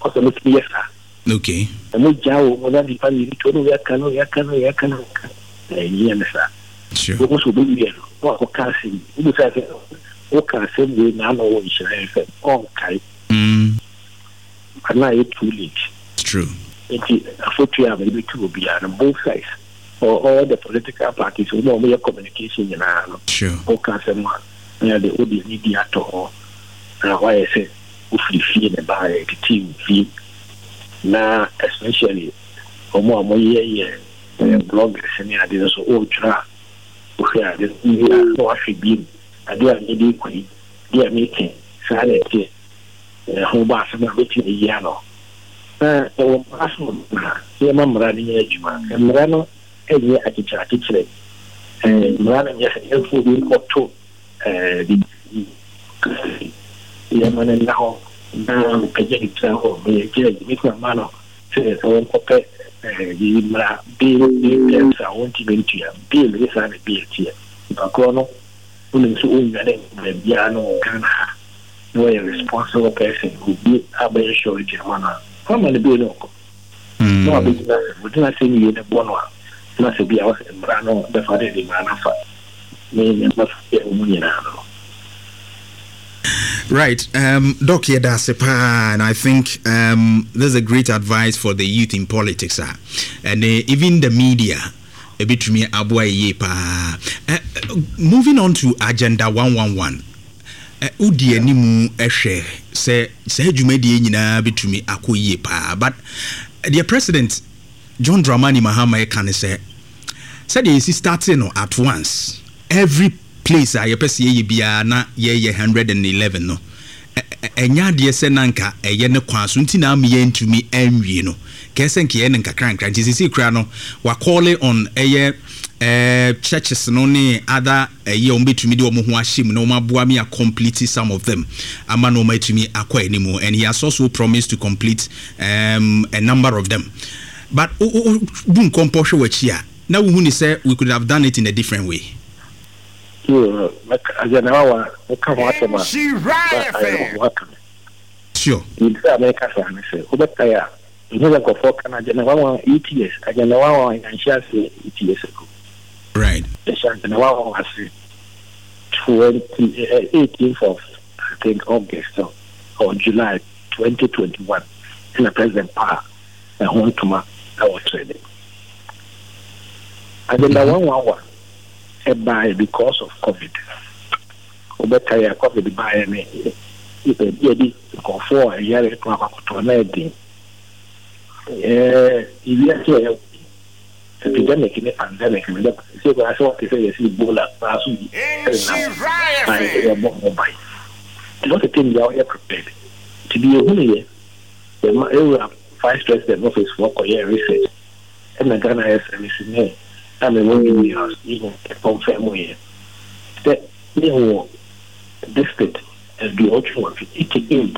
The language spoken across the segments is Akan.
also look yes. Okay. And we jaw more than the family to know yakano. Yes, sure. We also be here. What casting? We say, what can say we now know what I said. Okay. And now it's too late. It's true. It's a photo of maybe two be on both sides. Or all the political parties who know more communication in our sure. Focus and one. The old media at all. Why I say, if you feel about the TV. Now, especially for more bloggers and there is all trap. We are no actually being a dear lady, dear making, sanity, home bath and making a yano. Mamma running edgeman, and Morano, and yet at each other. And Morano, yes, helpful being or two. The Yaman and now. Now, I get it. Make my man say, "I want to pay bills. I want to be here. Bill is a bill here. But Chrono, who is own the piano, can no a responsible person who be a very sure it's a man. How many bill? No, we do not say you in a bonwa. Must be out in Brano, the father in Manafa. Maybe must be a woman. Right, Doc Yedasepa, and I think there's a great advice for the youth in politics, and even the media. A bit me abwa yepa. Moving on to Agenda 111. Udi enimu eshe se jumedi nyina bitumi akoye pa, but the president John Dramani Mahama can say said he is starting at once every place a yepese ye bia na ye 111 no enya de se nanka eye ne kwaso nti na am ye ntumi anwie no kese nke ye ne nkakranka nti sisi kra no wa call on eye churches no ne other ye ombetumi de omo ho ahyem na omo aboa me complete some of them ama no matumi akwa animu, and he has also promised to complete a number of them, but dun komposho wachia na wo hu ni say we could have done it in a different way. Sure. In America, Obetaya, you never go for Canada, ETS, I don't know, and shall say ETS ago. Right. The Shantanawa was 18th of, I think, August or July 2021, in the President Park, and home to my trading. I don't know 111. By because of COVID. Obetaya COVID by me. If a baby go for a year to a wedding. If you are epidemic in the pandemic, so I thought to say, Ebola, not a thing you are prepared to be a woman. The vice president office for research, and the Ghana has a I mean, when we are even confirm we that you district as the option it in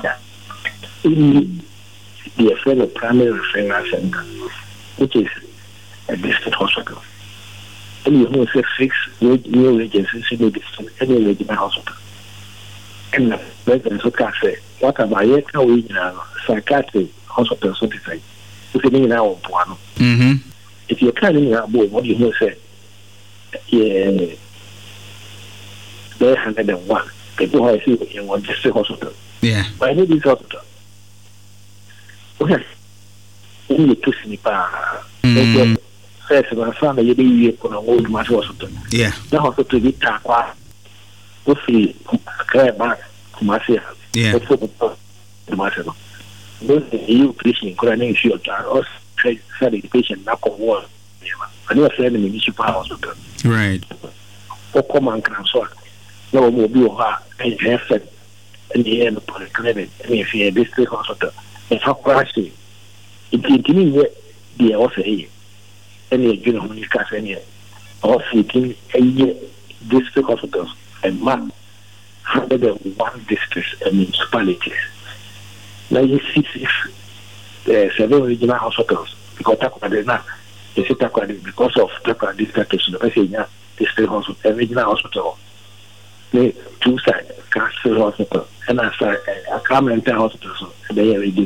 the affair of primary referral center, which is a district hospital. And you know, say 6 new agencies in the district, any regional hospital. And the president of say, what about yet now we psychiatric hospital certified? If you need now, if you can't in your board, what do you know? Say, yeah, they're 101 people who I see in one district hospital. Yeah, but I need this hospital. Okay, only two snipa. First, my family, you be on a old mass hospital. Yeah, the hospital get takwa. Hopefully, grab back to Marcia. Yeah, to Marcia. Those you preaching, could issue of us. Said the patient knock on wall. I never said in the municipal hospital. Right. Or common cancer. No more be her and have said in the end of the clinic, and if you district hospital, and how crashing it didn't be also here. Any general discuss any or 15 district hospitals and 101 districts and municipalities. 96 7 regional hospitals because because of district district hospital, regional hospital, 2 sides, cancer hospital, and a mental hospital, so they are